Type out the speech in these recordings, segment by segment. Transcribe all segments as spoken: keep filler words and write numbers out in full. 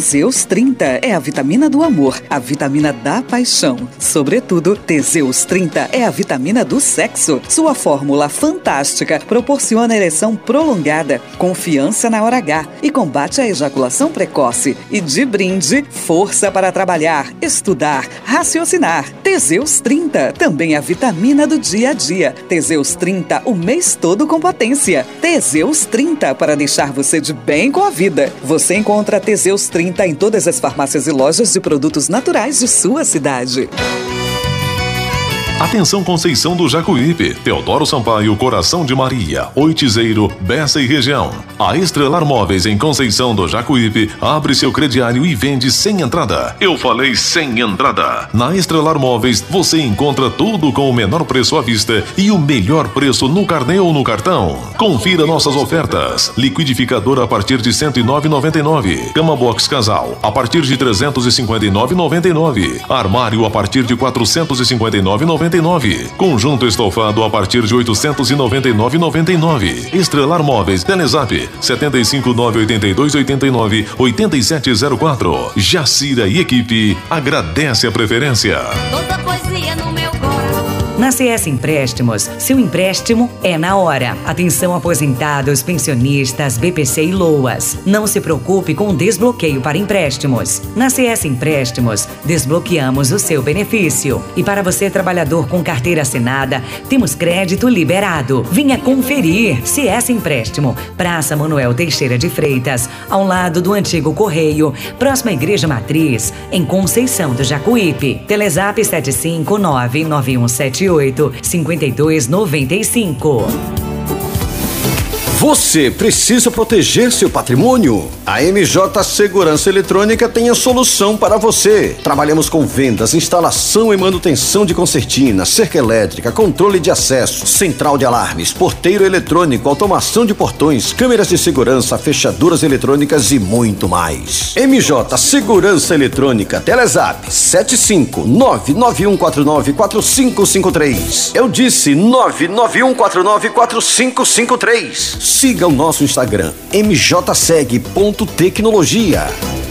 Teseus trinta é a vitamina do amor, a vitamina da paixão. Sobretudo, Teseus trinta é a vitamina do sexo. Sua fórmula fantástica proporciona ereção prolongada, confiança na hora H e combate a ejaculação precoce. E de brinde, força para trabalhar, estudar, raciocinar. Teseus trinta, também a vitamina do dia a dia. Teseus trinta, o mês todo com potência. Teseus trinta, para deixar você de bem com a vida. Você encontra Teseus trinta em todas as farmácias e lojas de produtos naturais de sua cidade. Atenção Conceição do Jacuípe, Teodoro Sampaio, Coração de Maria, Oitizeiro, Bessa e região. A Estrelar Móveis em Conceição do Jacuípe abre seu crediário e vende sem entrada. Eu falei sem entrada. Na Estrelar Móveis você encontra tudo com o menor preço à vista e o melhor preço no carnê ou no cartão. Confira nossas ofertas. Liquidificador a partir de cento e nove reais e noventa e nove centavos. Cama Box Casal a partir de trezentos e cinquenta e nove reais e noventa e nove centavos. Armário a partir de quatrocentos e cinquenta e nove reais e noventa e nove centavos. Conjunto estofado a partir de oitocentos e noventa e nove reais e noventa e nove centavos. Estrelar Móveis, Telezap sete cinco nove oito dois oito nove oito sete zero quatro. Jacira e equipe agradece a preferência. Toda poesia no meu coração. Na C S Empréstimos, seu empréstimo é na hora. Atenção aposentados, pensionistas, B P C e LOAS. Não se preocupe com o desbloqueio para empréstimos. Na C S Empréstimos, desbloqueamos o seu benefício. E para você, trabalhador com carteira assinada, temos crédito liberado. Venha conferir. C S Empréstimo, Praça Manuel Teixeira de Freitas, ao lado do antigo Correio, próxima à Igreja Matriz, em Conceição do Jacuípe. Telezap sete cinco nove nove um sete oito cinco dois nove cinco. Você precisa proteger seu patrimônio? A M J Segurança Eletrônica tem a solução para você. Trabalhamos com vendas, instalação e manutenção de concertina, cerca elétrica, controle de acesso, central de alarmes, porteiro eletrônico, automação de portões, câmeras de segurança, fechaduras eletrônicas e muito mais. M J Segurança Eletrônica, Telezap sete cinco nove nove um quatro nove quatro cinco cinco três. Eu disse nove nove um quatro nove quatro cinco cinco três. Siga o nosso Instagram, m j seg ponto tecnologia.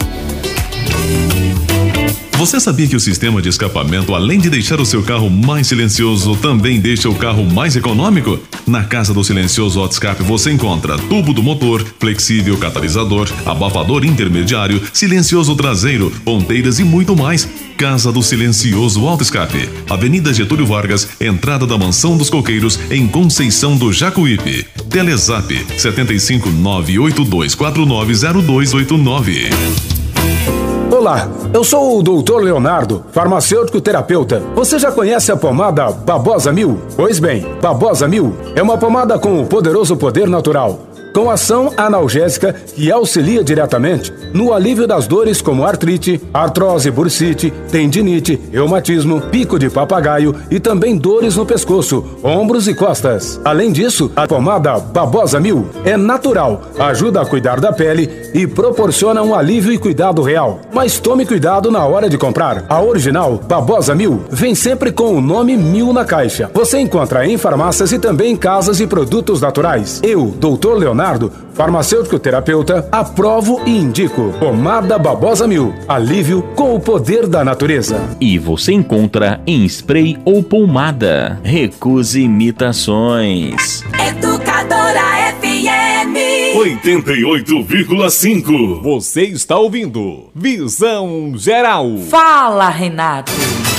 Você sabia que o sistema de escapamento, além de deixar o seu carro mais silencioso, também deixa o carro mais econômico? Na Casa do Silencioso Auto Escape você encontra tubo do motor, flexível catalisador, abafador intermediário, silencioso traseiro, ponteiras e muito mais. Casa do Silencioso Auto Escape, Avenida Getúlio Vargas, entrada da Mansão dos Coqueiros, em Conceição do Jacuípe. Telezap sete cinco nove oito dois quatro nove zero dois oito nove. Olá, eu sou o doutor Leonardo, farmacêutico terapeuta. Você já conhece a pomada Babosa Mil? Pois bem, Babosa Mil é uma pomada com o poderoso poder natural, com ação analgésica que auxilia diretamente no alívio das dores como artrite, artrose, bursite, tendinite, reumatismo, pico de papagaio e também dores no pescoço, ombros e costas. Além disso, a pomada Babosa Mil é natural, ajuda a cuidar da pele e proporciona um alívio e cuidado real. Mas tome cuidado na hora de comprar. A original Babosa Mil vem sempre com o nome Mil na caixa. Você encontra em farmácias e também em casas de produtos naturais. Eu, doutor Leonardo, farmacêutico terapeuta, aprovo e indico pomada Babosa Mil, alívio com o poder da natureza. E você encontra em spray ou pomada. Recuse imitações. Educadora F M oitenta e oito vírgula cinco. Você está ouvindo Visão Geral. Fala, Renato.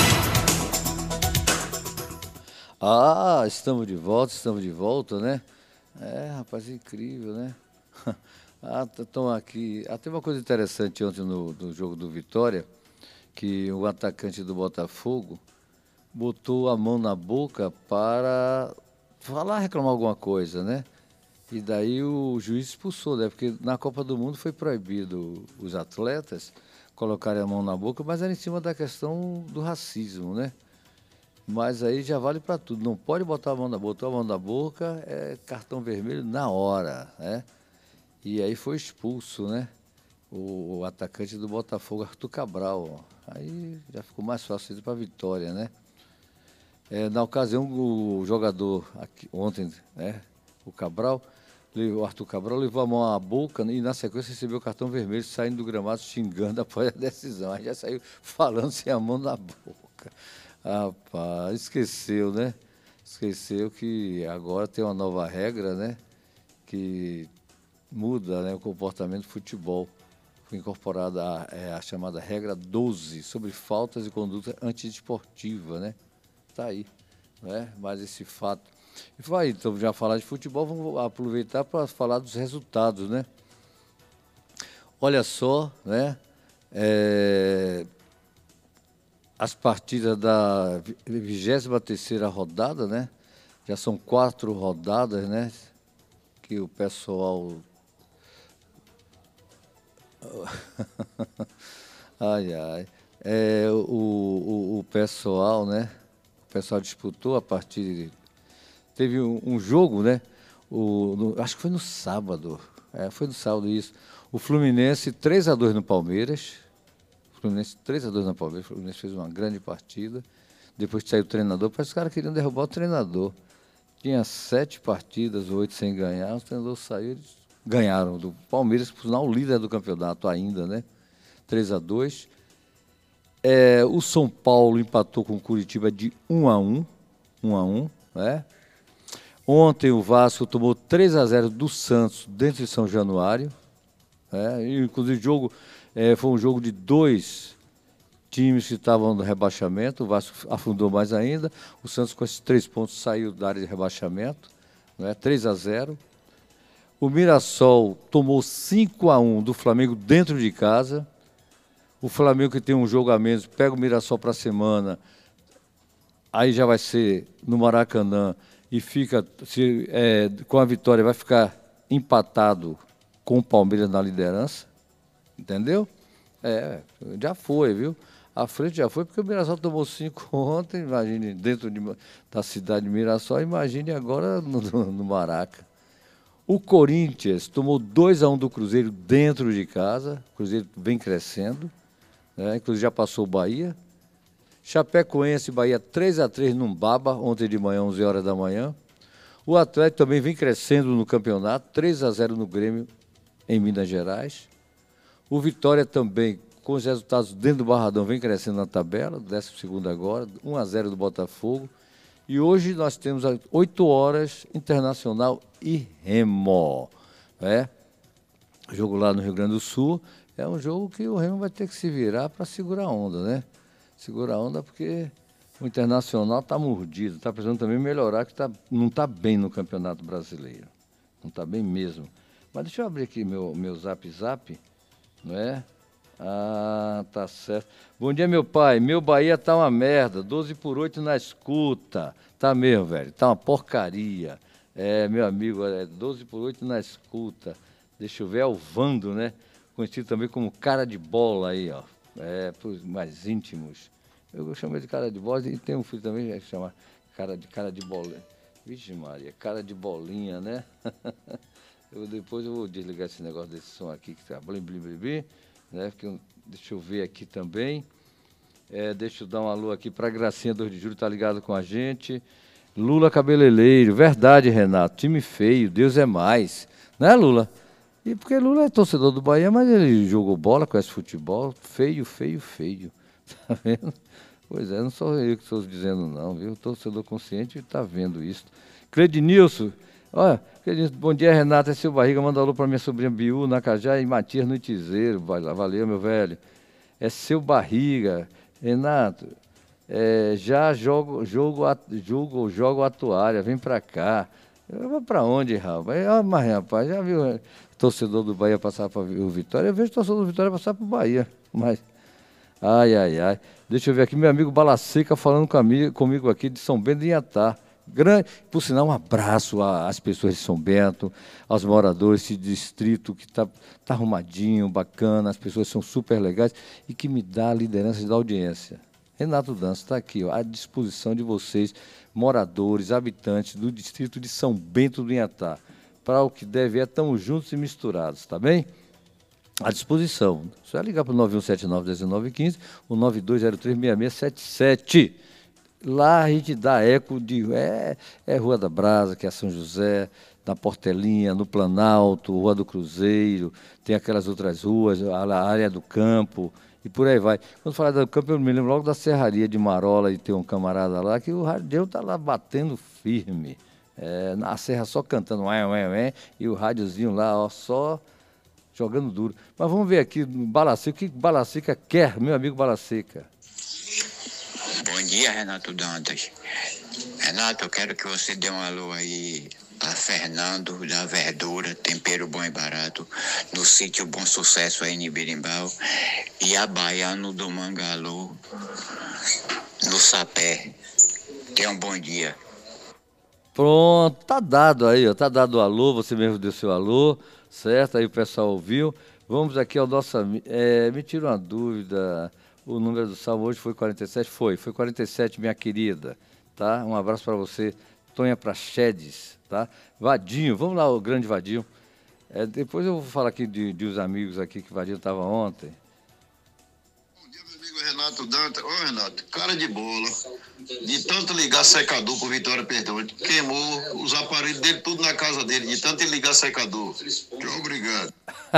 Ah, estamos de volta, estamos de volta, né? É, rapaz, incrível, né? Ah, estão aqui. Ah, tem uma coisa interessante ontem no, no jogo do Vitória, que o atacante do Botafogo botou a mão na boca para falar, reclamar alguma coisa, né? E daí o juiz expulsou, né? Porque na Copa do Mundo foi proibido os atletas colocarem a mão na boca, mas era em cima da questão do racismo, né? Mas aí já vale para tudo. Não pode botar a mão na boca. Botou a mão na boca, é cartão vermelho na hora, né? E aí foi expulso, né? O, o atacante do Botafogo, Arthur Cabral. Ó. Aí já ficou mais fácil para a vitória, né? É, na ocasião, o jogador, aqui, ontem, né? O Cabral, o Arthur Cabral levou a mão à boca e, na sequência, recebeu o cartão vermelho, saindo do gramado, xingando após a decisão. Aí já saiu falando sem a mão na boca. Rapaz, esqueceu, né? Esqueceu que agora tem uma nova regra, né? Que muda, né, o comportamento do futebol. Foi incorporada a, é, a chamada regra doze, sobre faltas e conduta antidesportiva, né? Está aí, né? Mas esse fato... E vai, então, já falar de futebol, vamos aproveitar para falar dos resultados, né? Olha só, né? É, as partidas da vigésima terceira rodada, né? Já são quatro rodadas, né? Que o pessoal... ai, ai. É, o, o, o pessoal, né? O pessoal disputou a partir... Teve um, um jogo, né? O, no, acho que foi no sábado. É, foi no sábado isso. O Fluminense três a dois no Palmeiras. O Fluminense três a dois no Palmeiras. O Fluminense fez uma grande partida. Depois que saiu o treinador, parece que os caras queriam derrubar o treinador. Tinha sete partidas, oito sem ganhar. O treinador saiu, eles ganharam do Palmeiras, por sinal, o líder do campeonato ainda, né? três a dois. É, o São Paulo empatou com o Curitiba de um a um. um a um, né? Ontem o Vasco tomou três a zero do Santos dentro de São Januário. É, inclusive o jogo é, foi um jogo de dois times que estavam no rebaixamento. O Vasco afundou mais ainda. O Santos, com esses três pontos, saiu da área de rebaixamento. Né, três a zero. O Mirassol tomou cinco a um do Flamengo dentro de casa. O Flamengo, que tem um jogo a menos, pega o Mirassol para a semana. Aí já vai ser no Maracanã. E fica, se, é, com a vitória, vai ficar empatado com o Palmeiras na liderança. Entendeu? É, já foi, viu? A frente já foi, porque o Mirassol tomou cinco ontem, imagine, dentro de, da cidade de Mirassol, imagine agora no, no Maraca. O Corinthians tomou dois a um do Cruzeiro dentro de casa. O Cruzeiro vem crescendo, né? Inclusive já passou o Bahia. Chapecoense e Bahia três a três num baba, ontem de manhã, onze horas da manhã. O Atlético também vem crescendo no campeonato, três a zero no Grêmio, em Minas Gerais. O Vitória também, com os resultados dentro do Barradão, vem crescendo na tabela, décimo segundo agora, um a zero do Botafogo. E hoje nós temos às oito horas, Internacional e Remo. Né? Jogo lá no Rio Grande do Sul. É um jogo que o Remo vai ter que se virar para segurar a onda, né? Segura a onda porque o Internacional está mordido, está precisando também melhorar, que tá, não está bem no Campeonato Brasileiro. Não está bem mesmo. Mas deixa eu abrir aqui meu, meu zap zap, não é? Ah, tá certo. Bom dia, meu pai. Meu Bahia tá uma merda, doze por oito na escuta. Tá mesmo, velho, tá uma porcaria. É, meu amigo, é doze por oito na escuta. Deixa eu ver, é o Vando, né? Conhecido também como cara de bola aí, ó. É, para os mais íntimos. Eu chamo ele de cara de bola e tem um filho também que chama cara de cara de bola. Vixe Maria, cara de bolinha, né? eu, depois eu vou desligar esse negócio desse som aqui que tá blim, blim, blim, blim, né? Porque, deixa eu ver aqui também. É, deixa eu dar um alô aqui para Gracinha dois de julho, tá ligado com a gente. Lula Cabeleireiro, verdade, Renato, time feio, Deus é mais. Né, Lula? E porque Lula é torcedor do Bahia, mas ele jogou bola, conhece futebol, feio, feio, feio. Tá vendo? Pois é, não sou eu que estou dizendo não, viu? O torcedor consciente está vendo isso. Cledinilson, olha, Cledinilson, bom dia, Renata, é seu Barriga, manda alô para minha sobrinha Biú, Nacajá e Matias no Itizeiro. Valeu, meu velho. É seu Barriga. Renato, é, já jogo, jogo, jogo, jogo a toalha, vem para cá. Eu vou para onde, rapaz? Ah, mas, rapaz, já viu torcedor do Bahia passar para o Vitória? Eu vejo torcedor do Vitória passar para o Bahia, mas... Ai, ai, ai. Deixa eu ver aqui, meu amigo Bala Seca falando comigo, comigo aqui de São Bento de Inhatá. Grande, por sinal, um abraço às pessoas de São Bento, aos moradores desse distrito que está tá arrumadinho, bacana, as pessoas são super legais e que me dá a liderança da audiência. Renato Dança está aqui, ó, à disposição de vocês, moradores, habitantes do distrito de São Bento do Inhatá. Para o que deve é, estamos juntos e misturados, tá bem? À disposição. Só é ligar para o nove um sete nove, um nove um cinco ou nove dois zero três, seis seis sete sete. Lá a gente dá eco de... É, é Rua da Brasa, que é São José, na Portelinha, no Planalto, Rua do Cruzeiro, tem aquelas outras ruas, a área do campo, e por aí vai. Quando falar do campo, eu me lembro logo da Serraria de Marola, e tem um camarada lá, que o rádio está lá batendo firme. É, na serra só cantando, ué, ué, ué, e o rádiozinho lá, ó, só jogando duro. Mas vamos ver aqui no Balaseca, o que Balaseca quer, meu amigo Balaseca? Bom dia, Renato Dantas. Renato, eu quero que você dê um alô aí a Fernando da Verdura, tempero bom e barato, no sítio Bom Sucesso aí em Birimbau, e a Baiano do Mangalô, no Sapé. Tenha um bom dia. Pronto, tá dado aí, ó, tá dado o alô, você mesmo deu seu alô, certo? Aí o pessoal ouviu. Vamos aqui ao nosso... É, me tira uma dúvida, o número do salmo hoje foi quarenta e sete? Foi, foi quarenta e sete, minha querida, tá? Um abraço para você, Tonha Prachedes, tá? Vadinho, vamos lá, o grande Vadinho. É, depois eu vou falar aqui de, de uns amigos aqui que o Vadinho estava ontem. Renato Dantas, ô Renato, cara de bola, de tanto ligar secador pro Vitória Perdão, queimou os aparelhos dele tudo na casa dele, de tanto ele ligar secador. Tchau, obrigado.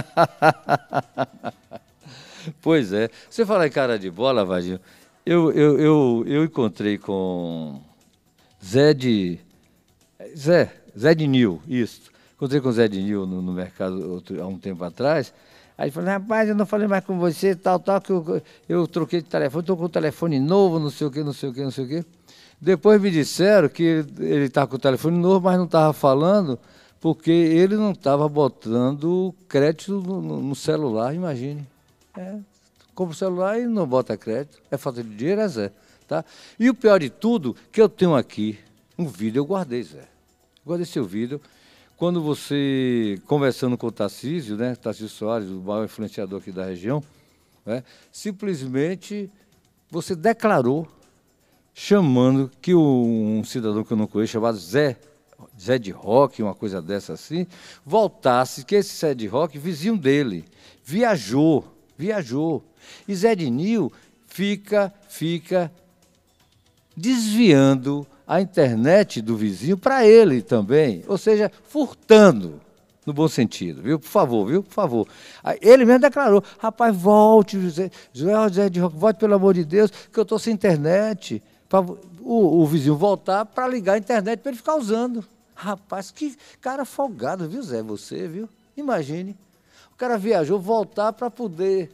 Pois é, você fala em cara de bola, Vadinho, eu, eu, eu, eu encontrei com Zé de... Zé, Zé de Nil, isso. Encontrei com o Zé de Nil no, no mercado outro, há um tempo atrás. Aí ele falou, rapaz, eu não falei mais com você, tal, tal, que eu, eu troquei de telefone, estou com um telefone novo, não sei o quê, não sei o quê, não sei o quê. Depois me disseram que ele estava com o telefone novo, mas não estava falando, porque ele não estava botando crédito no, no, no celular, imagine. É, compra o celular e não bota crédito, é falta de dinheiro, é Zé. Tá? E o pior de tudo, que eu tenho aqui um vídeo, eu guardei, Zé. Eu guardei seu vídeo. Quando você, conversando com o Tarcísio, né, Tarcísio Soares, o maior influenciador aqui da região, né, simplesmente você declarou, chamando que um cidadão que eu não conheço, chamado Zé, Zé de Roque, uma coisa dessa assim, voltasse, que esse Zé de Roque, vizinho dele, viajou, viajou. E Zé de Nil fica, fica desviando a internet do vizinho para ele também, ou seja, furtando, no bom sentido, viu? Por favor, viu? Por favor. Aí ele mesmo declarou, rapaz, volte, José, José de Roque, volte pelo amor de Deus, que eu estou sem internet, para o, o vizinho voltar para ligar a internet para ele ficar usando. Rapaz, que cara folgado, viu, Zé, você, viu? Imagine, o cara viajou, voltar para poder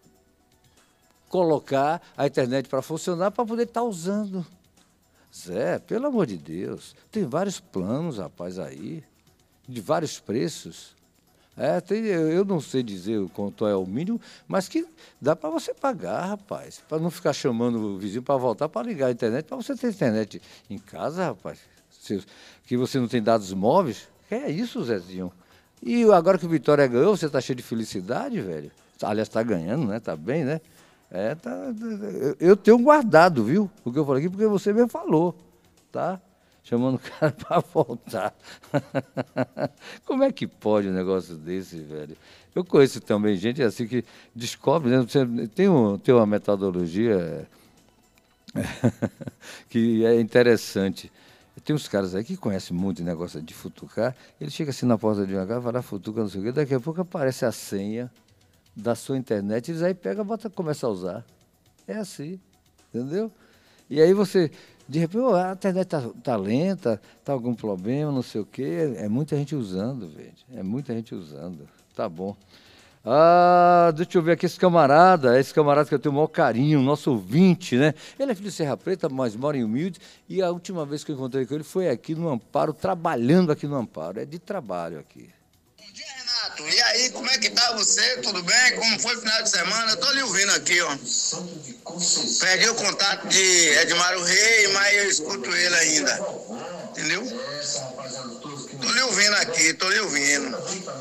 colocar a internet para funcionar, para poder estar usando. Zé, pelo amor de Deus, tem vários planos, rapaz, aí, de vários preços. É, tem, eu não sei dizer o quanto é o mínimo, mas que dá para você pagar, rapaz, para não ficar chamando o vizinho para voltar para ligar a internet, para você ter internet em casa, rapaz, se, que você não tem dados móveis. É isso, Zezinho. E agora que o Vitória ganhou, você está cheio de felicidade, velho? Aliás, está ganhando, né? Está bem, né? É, tá, eu tenho guardado, viu? O que eu falei aqui, porque você mesmo falou, tá? Chamando o cara para voltar. Como é que pode um negócio desse, velho? Eu conheço também gente assim que descobre, né? Você tem, um, tem uma metodologia que é interessante. Tem uns caras aí que conhecem muito o negócio de futucar, ele chega assim na porta de uma casa, vai lá, futuca, não sei o quê, daqui a pouco aparece a senha da sua internet, eles aí pegam e bota, começa a usar. É assim, entendeu? E aí você, de repente, oh, a internet tá, tá lenta, tá algum problema, não sei o quê. É muita gente usando, velho. É muita gente usando. Tá bom. Ah, deixa eu ver aqui esse camarada, esse camarada que eu tenho o maior carinho, nosso ouvinte, né? Ele é filho de Serra Preta, mas mora em Humilde, e a última vez que eu encontrei com ele foi aqui no Amparo, trabalhando aqui no Amparo. É de trabalho aqui. E aí, como é que tá você? Tudo bem? Como foi o final de semana? Eu tô lhe ouvindo aqui, ó. Perdi o contato de Edmário Rei, mas eu escuto ele ainda. Entendeu? Tô lhe ouvindo aqui, tô lhe ouvindo.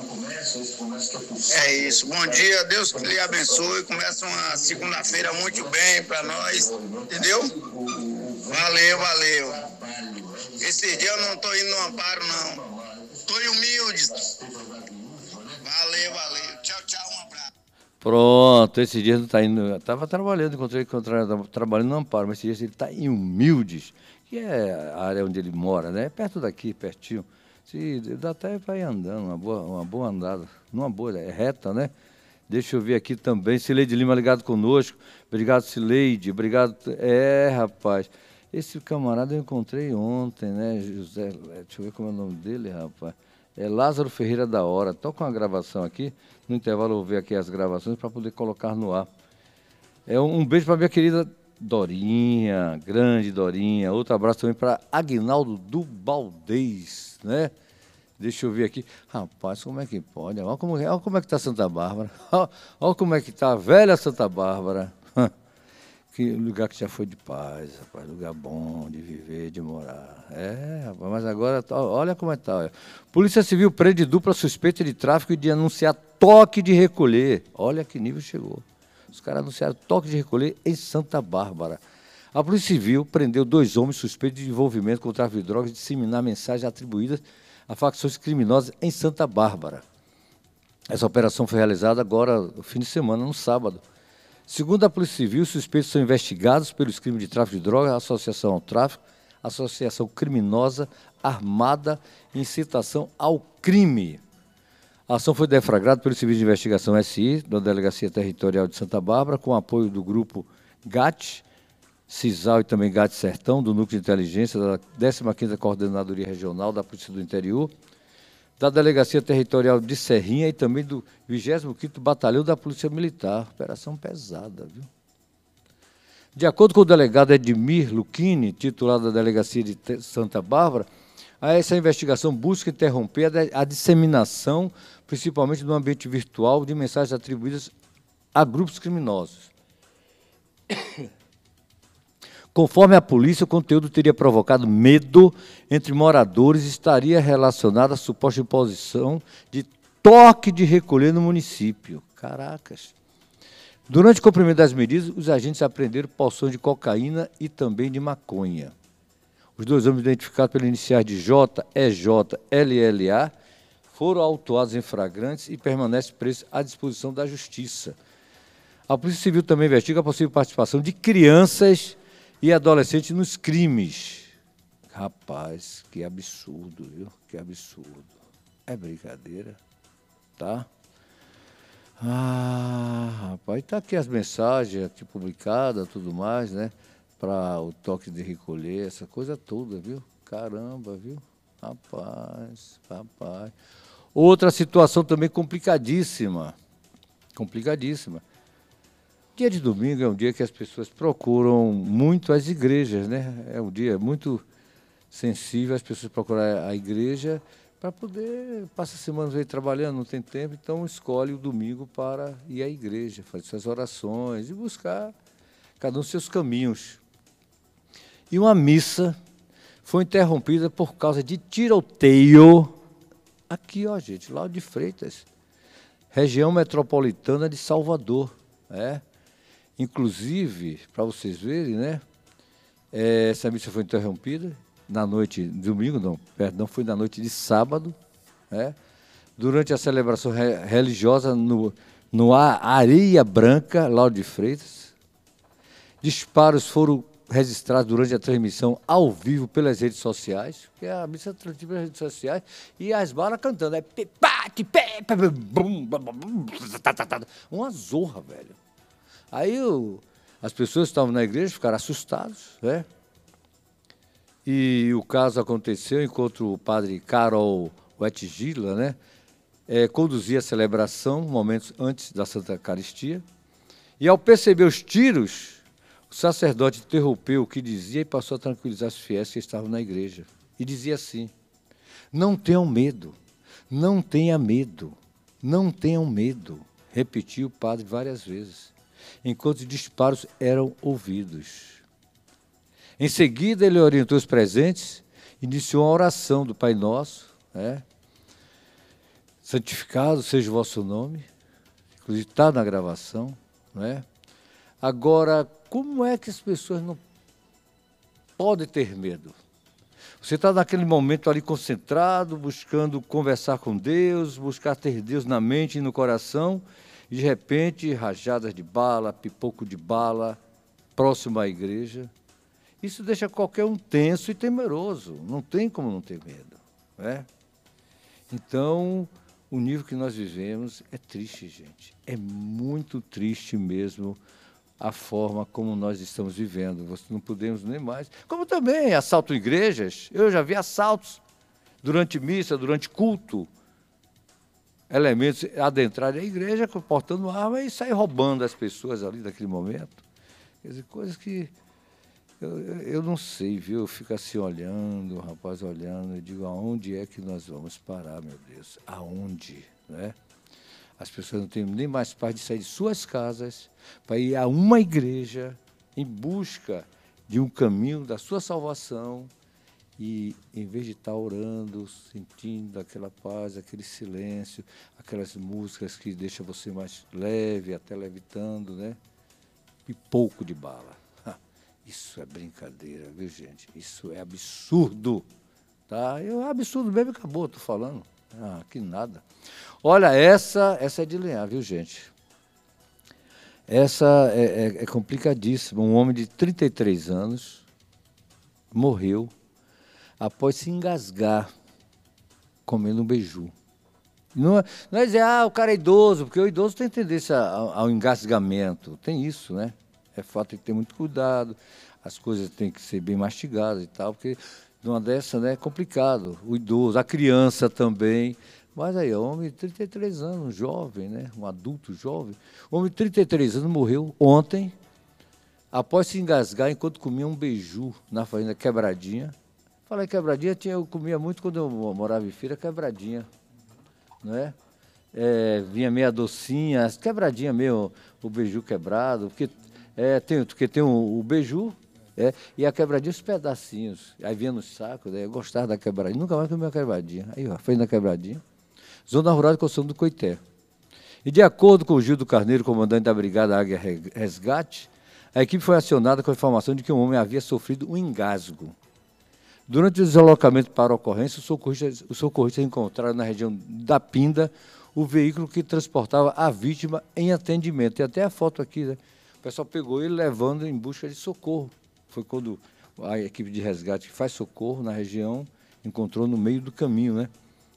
É isso. Bom dia, Deus que lhe abençoe. Começa uma segunda-feira muito bem pra nós. Entendeu? Valeu, valeu. Esse dia eu não tô indo no Amparo, não. Tô em Humilde. Valeu, valeu. Tchau, tchau, um abraço. Pronto, esse dia não está indo. Estava trabalhando, encontrei ele trabalhando no Amparo, mas esse dia ele está em Humildes, que é a área onde ele mora, né? Perto daqui, pertinho. Se, dá até para ir andando, uma boa, uma boa andada. Numa boa, é reta, né? Deixa eu ver aqui também. Cileide Lima ligado conosco. Obrigado, Cileide. Obrigado. É, rapaz. Esse camarada eu encontrei ontem, né? José, deixa eu ver como é o nome dele, rapaz. É Lázaro Ferreira da Hora. Estou com uma gravação aqui. No intervalo eu vou ver aqui as gravações para poder colocar no ar. É um, um beijo para minha querida Dorinha, grande Dorinha. Outro abraço também para Aguinaldo do Baldez, né? Deixa eu ver aqui. Rapaz, como é que pode? Olha como, olha como é que está Santa Bárbara. Olha, olha como é que está a velha Santa Bárbara. Que lugar que já foi de paz, rapaz. Lugar bom de viver, de morar. É, rapaz, mas agora, olha como é que está. Olha. Polícia Civil prende dupla suspeita de tráfico e de anunciar toque de recolher. Olha que nível chegou. Os caras anunciaram toque de recolher em Santa Bárbara. A Polícia Civil prendeu dois homens suspeitos de envolvimento com o tráfico de drogas e disseminar mensagens atribuídas a facções criminosas em Santa Bárbara. Essa operação foi realizada agora, no fim de semana, no sábado. Segundo a Polícia Civil, os suspeitos são investigados pelos crimes de tráfico de drogas, associação ao tráfico, associação criminosa, armada e incitação ao crime. A ação foi deflagrada pelo Serviço de Investigação S I, da Delegacia Territorial de Santa Bárbara, com apoio do grupo G A T, CISAL e também G A T Sertão, do Núcleo de Inteligência da décima quinta Coordenadoria Regional da Polícia do Interior, da Delegacia Territorial de Serrinha e também do vigésimo quinto Batalhão da Polícia Militar. Operação pesada, viu? De acordo com o delegado Edmir Luchini, titular da Delegacia de Santa Bárbara, essa investigação busca interromper a disseminação, principalmente no ambiente virtual, de mensagens atribuídas a grupos criminosos. Conforme a polícia, o conteúdo teria provocado medo entre moradores e estaria relacionado à suposta imposição de toque de recolher no município. Caracas! Durante o cumprimento das medidas, os agentes apreenderam porções de cocaína e também de maconha. Os dois homens identificados pelas iniciais de J, E J, L L A foram autuados em flagrantes e permanecem presos à disposição da Justiça. A Polícia Civil também investiga a possível participação de crianças e adolescentes nos crimes. Rapaz, que absurdo, viu? Que absurdo. É brincadeira, tá? Ah, rapaz, tá aqui as mensagens aqui publicadas, tudo mais, né? Para o toque de recolher, essa coisa toda, viu? Caramba, viu? Rapaz, rapaz. Outra situação também complicadíssima. Complicadíssima. Dia de domingo é um dia que as pessoas procuram muito as igrejas, né? É um dia muito sensível, as pessoas procuram a igreja para poder, passa a semana aí trabalhando, não tem tempo, então escolhe o domingo para ir à igreja, fazer suas orações e buscar cada um seus caminhos. E uma missa foi interrompida por causa de tiroteio aqui, ó, gente, lá de Freitas, região metropolitana de Salvador, é. Inclusive, para vocês verem, né? É, essa missa foi interrompida na noite de domingo, não, perdão, foi na noite de sábado, é, durante a celebração re religiosa no, no Areia Branca, lá de Freitas. Disparos foram registrados durante a transmissão ao vivo pelas redes sociais, porque a missa é transmitida pelas redes sociais, e as balas cantando, é uma zorra, velho. Aí o, as pessoas que estavam na igreja ficaram assustadas, né? E o caso aconteceu enquanto o padre Carol Wetgila, né, é, conduzia a celebração momentos antes da Santa Eucaristia. E ao perceber os tiros, o sacerdote interrompeu o que dizia e passou a tranquilizar os fiéis que estavam na igreja. E dizia assim: não tenham medo, não tenha medo, não tenham medo, repetiu o padre várias vezes, enquanto os disparos eram ouvidos. Em seguida, ele orientou os presentes, iniciou a oração do Pai Nosso, né? Santificado seja o vosso nome, inclusive está na gravação, né? Agora, como é que as pessoas não podem ter medo? Você está naquele momento ali concentrado, buscando conversar com Deus, buscar ter Deus na mente e no coração, e de repente, rajadas de bala, pipoco de bala, próximo à igreja. Isso deixa qualquer um tenso e temeroso. Não tem como não ter medo, né? Então, o nível que nós vivemos é triste, gente. É muito triste mesmo a forma como nós estamos vivendo. Nós não podemos nem mais... Como também assalto em igrejas. Eu já vi assaltos durante missa, durante culto. Elementos adentrarem a igreja, portando arma e sair roubando as pessoas ali naquele momento. Quer dizer, coisas que... Eu, eu não sei, viu? Eu fico assim olhando, o rapaz olhando, eu digo, aonde é que nós vamos parar, meu Deus? Aonde, né? As pessoas não têm nem mais paz de sair de suas casas para ir a uma igreja em busca de um caminho da sua salvação e, em vez de estar orando, sentindo aquela paz, aquele silêncio, aquelas músicas que deixam você mais leve, até levitando, né? E pouco de bala. Isso é brincadeira, viu, gente? Isso é absurdo, tá? Eu, absurdo mesmo, acabou, tô falando. Ah, que nada. Olha, essa, essa é de lenhar, viu, gente? Essa é, é, é complicadíssima. Um homem de trinta e três anos morreu após se engasgar comendo um beiju. Não é, não é dizer, ah, o cara é idoso, porque o idoso tem tendência ao, ao engasgamento. Tem isso, né? É fato de ter muito cuidado, as coisas têm que ser bem mastigadas e tal, porque numa dessa, né, é complicado. O idoso, a criança também. Mas aí, o homem de trinta e três anos, um jovem, né, um adulto jovem, o homem de trinta e três anos morreu ontem, após se engasgar enquanto comia um beiju na fazenda Quebradinha. Falei Quebradinha, tinha, eu comia muito quando eu morava em Feira, Quebradinha, né? É, vinha meia docinha, quebradinha mesmo, o beiju quebrado, porque... É, tem, porque tem o, o beiju é, e a quebradinha, os pedacinhos. Aí vinha no saco, né, eu gostava da quebradinha, nunca mais comi uma quebradinha. Aí, ó, fez na quebradinha. Zona Rural de Construção do Coité. E de acordo com o Gildo Carneiro, comandante da Brigada Águia Resgate, a equipe foi acionada com a informação de que um homem havia sofrido um engasgo. Durante o deslocamento para a ocorrência, os socorristas, os socorristas encontraram na região da Pinda o veículo que transportava a vítima em atendimento. Tem até a foto aqui, né? O pessoal pegou ele levando em busca de socorro. Foi quando a equipe de resgate que faz socorro na região encontrou no meio do caminho, né?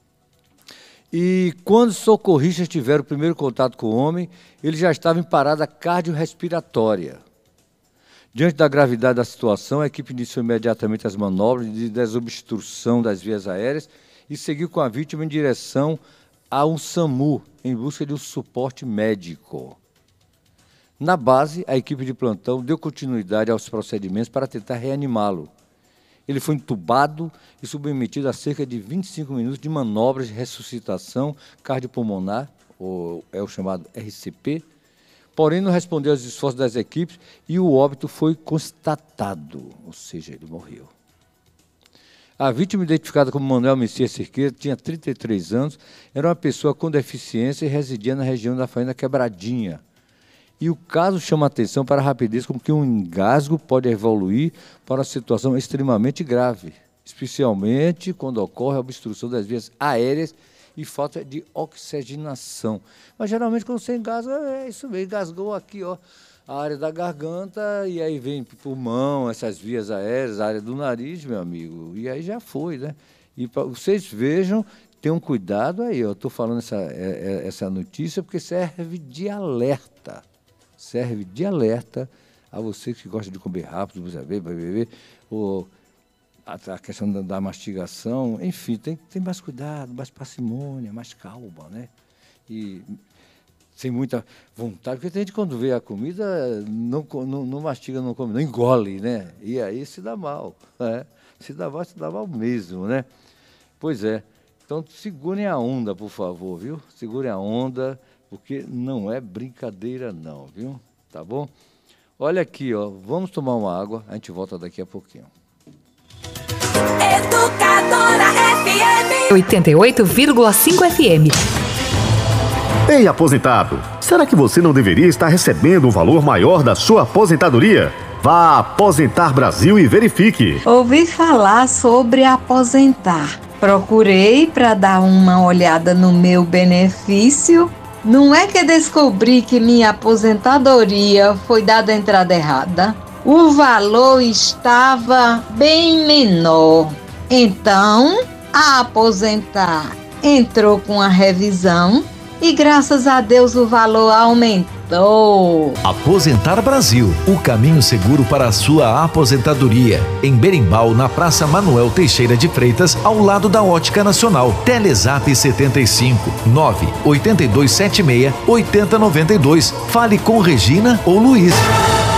E quando os socorristas tiveram o primeiro contato com o homem, ele já estava em parada cardiorrespiratória. Diante da gravidade da situação, a equipe iniciou imediatamente as manobras de desobstrução das vias aéreas e seguiu com a vítima em direção a um SAMU, em busca de um suporte médico. Na base, a equipe de plantão deu continuidade aos procedimentos para tentar reanimá-lo. Ele foi entubado e submetido a cerca de vinte e cinco minutos de manobras de ressuscitação cardiopulmonar, ou é o chamado R C P, porém não respondeu aos esforços das equipes e o óbito foi constatado, ou seja, ele morreu. A vítima, identificada como Manuel Messias Cerqueira, tinha trinta e três anos, era uma pessoa com deficiência e residia na região da fazenda Quebradinha. E o caso chama a atenção para a rapidez com que um engasgo pode evoluir para uma situação extremamente grave, especialmente quando ocorre a obstrução das vias aéreas e falta de oxigenação. Mas geralmente quando você engasga, é isso mesmo, engasgou aqui, ó, a área da garganta, e aí vem para o pulmão, essas vias aéreas, a área do nariz, meu amigo, e aí já foi, né? E pra, vocês vejam, tenham cuidado aí, eu estou falando essa, essa notícia porque serve de alerta. Serve de alerta a você que gosta de comer rápido, você vai beber, ou a, a questão da, da mastigação, enfim, tem que ter mais cuidado, mais parcimônia, mais calma, né? E sem muita vontade, porque tem gente que quando vê a comida, não, não, não mastiga, não come, não engole, né? E aí se dá mal, né? Se dá mal, se dá mal mesmo, né? Pois é. Então segurem a onda, por favor, viu? Segurem a onda, porque não é brincadeira não, viu? Tá bom? Olha aqui, ó, vamos tomar uma água, a gente volta daqui a pouquinho. Educadora F M oitenta e oito vírgula cinco F M. Ei, aposentado, será que você não deveria estar recebendo um valor maior da sua aposentadoria? Vá a Aposentar Brasil e verifique. Ouvi falar sobre aposentar. Procurei para dar uma olhada no meu benefício. Não é que descobri que minha aposentadoria foi dada a entrada errada. O valor estava bem menor. Então, a Aposentar entrou com a revisão e graças a Deus o valor aumentou. Aposentar Brasil, o caminho seguro para a sua aposentadoria. Em Berimbau, na Praça Manuel Teixeira de Freitas, ao lado da Ótica Nacional. Telezap setenta e cinco, nove oito dois sete seis, oito zero nove dois. Fale com Regina ou Luiz.